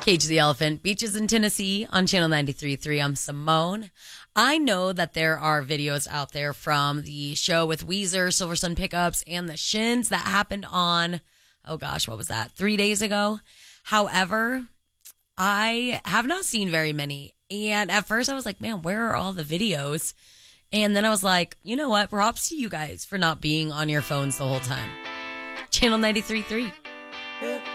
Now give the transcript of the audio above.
Cage the Elephant, Beaches in Tennessee on Channel 93.3. I'm Simone. I know that there are videos out there from the show with Weezer, Silver Sun Pickups, and the Shins that happened on, oh gosh, what was that, 3 days ago? However, I have not seen very many. And at first I was like, man, where are all the videos? And then I was like, you know what? Props to you guys for not being on your phones the whole time. Channel 93.3.